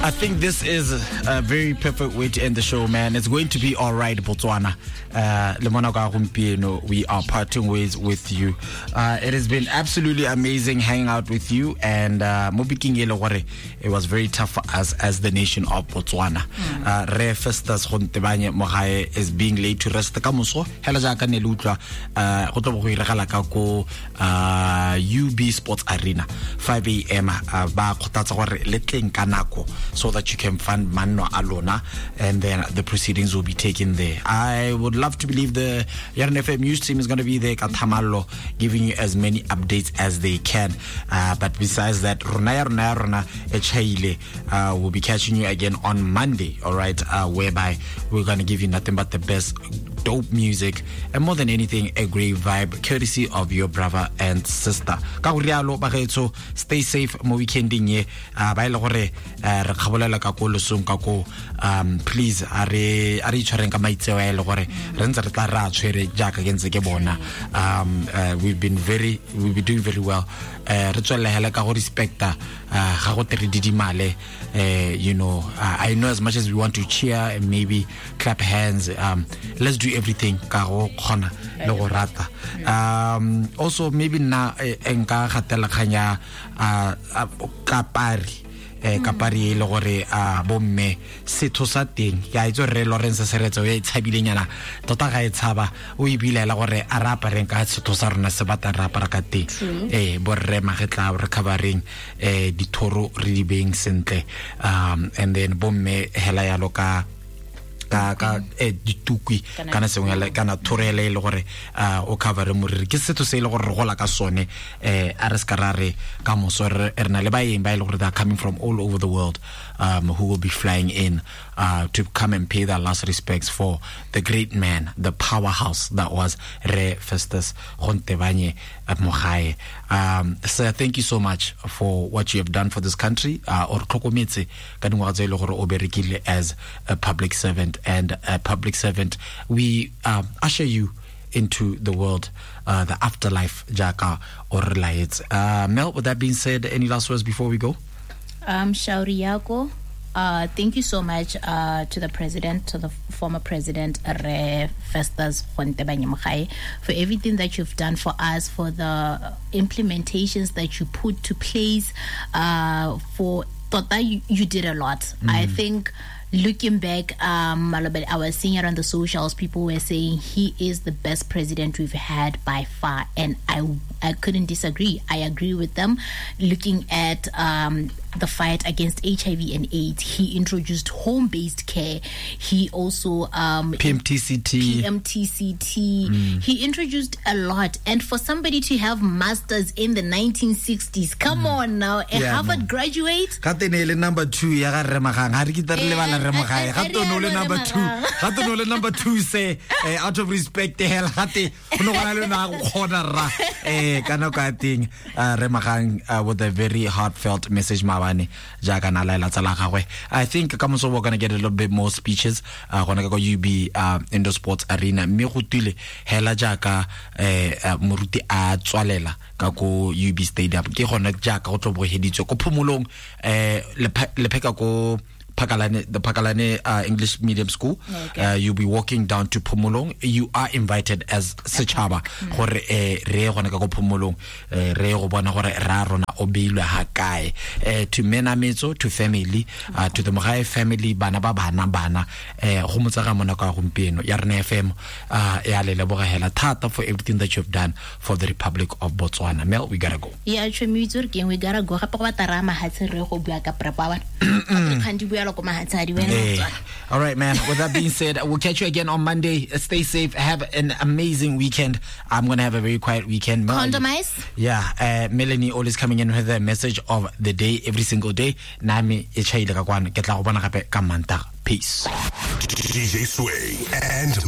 I think this is a very perfect way to end the show, man. It's going to be all right, Botswana. We are parting ways with you. It has been absolutely amazing hanging out with you, and it was very tough for us as the nation of Botswana. Re Festus Gontebanye Mogae is being laid to rest kamoso hela jaka ne lutla go tlo go iragala ka ko UB Sports Arena 5 a.m. ba khotatsa gore le tleng ka nako so that you can find Manno Alona, and then the proceedings will be taken there. I would love to believe the Yarn FM news team is going to be there Katamalo, giving you as many updates as they can. But besides that, Rona Echaile will be catching you again on Monday, all right, whereby we're going to give you nothing but the best dope music, and more than anything, a great vibe, courtesy of your brother and sister. Stay safe mo weekending ye ba ile gore re kgabolela ka ko losong ka ko please are tshwareng ka maitseo a ile gore re ntse re tla ra tshwere jaka ke ntse ke bona. We've been doing very well. Re tswela hela ka go respecta ga go tere didimale. I know as much as we want to cheer and maybe clap hands, let's do everything ka go khona le go rata. Also maybe na enka gatela khanya kapari le gore bomme setho sa teng ya itse re Lawrence Seretso ya itshabilenyana tota ga itshaba o ibilela gore a rapa reng ka setho sa rona se bata rapa ka teng borre magetla re covering dithoro re di beng sentle, and then bomme hela ya loka ka ditukwi kana sengwe kana thorele le gore o cover moriri ke setho se ile gore re gola ka sone a re skarare ka moso re rena le baeng ba ile gore they are coming from all over the world, who will be flying in to come and pay their last respects for the great man, the powerhouse that was Re Festus Gontebanye Mogae. Sir, thank you so much for what you have done for this country. Or tlhokometse ka dingwaga tse ile gore o berekile as a public servant, and a public servant we usher you into the world, the afterlife jaka or lights. Mel, with that being said, any last words before we go? Shauri yako. Thank you so much to the president, to the former president Re Festus Gontebanye Mogae, for everything that you've done for us, for the implementations that you put to place. For Tota, you did a lot. I think looking back, I was seeing it on the socials, people were saying he is the best president we've had by far, and I couldn't disagree. I agree with them. Looking at the fight against HIV and AIDS, he introduced home-based care. He also PMTCT. He introduced a lot, and for somebody to have masters in the 1960s, come on now, a Harvard graduate. Number 2 number 2 say out of respect hell with a very heartfelt message mabane jaaka na laela tsala gagwe. I think kamoso we're going to get a little bit more speeches gona ka UB Indoor Sports Arena me go tile hela jaaka moruti a tswalela ka ko UB Stadium ke gona jaaka go tlo boheditswe ko phomolong le pheka ko the Pakalane English Medium School. You'll be walking down to Pumulong. You are invited as Sechaba. Gore re gona ka go Pumulong re go bona gore ra rona obeilwe ha kae to Menametso, to family, to the Mogae family, bana ba bana go motsaga mona ka gompieno ya rena FM ya le leboga hela thata for everything that you've done for the Republic of Botswana. Mel, we gotta go. Yeah, we gotta go. Gape go batara mahatse re go bua ka prepa bana. All right, man. With that being said, we'll catch you again on Monday. Stay safe. Have an amazing weekend. I'm going to have a very quiet weekend. Condomize? Yeah. Melanie always coming in with a message of the day every single day. Nami Peace. DJ Sway and